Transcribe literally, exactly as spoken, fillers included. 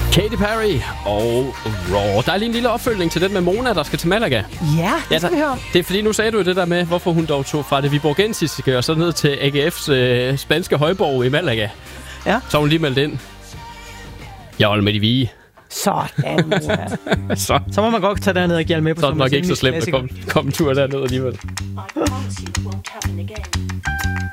Katy Perry og Raw. Der er lige en lille opfølgning til den med Mona, der skal til Malaga. Ja, det skal vi høre. Det er fordi, nu sagde du det der med, hvorfor hun dog tog fra det viborgensiske og så ned til A G F's øh, spanske højborg i Malaga. Ja. Så hun lige meldt ind. Jeg holder med de vige. Sådan, ja. så. så må man godt tage derned og give med på. Så er det nok ikke så slemt at komme kom en tur derned alligevel.